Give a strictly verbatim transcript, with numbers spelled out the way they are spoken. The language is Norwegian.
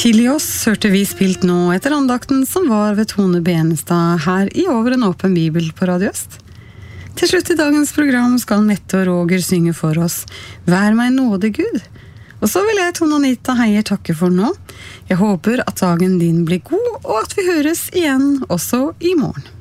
Tilgi oss hørte vi spilt nå etter andakten som var ved Tone Benestad her i Over en åpen bibel på Radio Øst. Til slutt i dagens program skal Mette og Roger synge for oss Vær meg nåde Gud. Og så vil jeg, Tone Anita Heier, takke for nå. Jeg håper at dagen din blir god, og at vi høres igjen også i morgen.